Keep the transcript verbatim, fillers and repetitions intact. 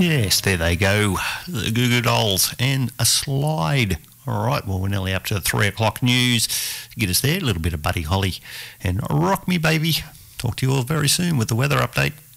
Yes, there they go, the Goo Goo Dolls and a slide. All right, well, we're nearly up to three o'clock news. To get us there, a little bit of Buddy Holly and Rock Me Baby. Talk to you all very soon with the weather update.